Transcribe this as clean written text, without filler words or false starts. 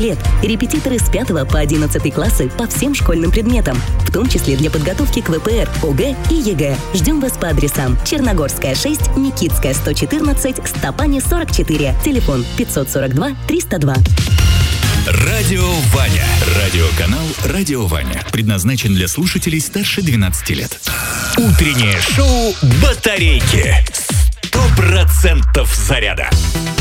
лет. Репетиторы с 5 по 11 классы по всем школьным предметам, в том числе для подготовки к ВПР, ОГЭ и ЕГЭ. Ждем вас по адресам: Черногорская, 6, Никитская, 114, Стопани, 44. Телефон 542 302. Радио Ваня. Радиоканал «Радио Ваня». Предназначен для слушателей старше 12 лет. Утреннее шоу «Батарейки». 100% заряда.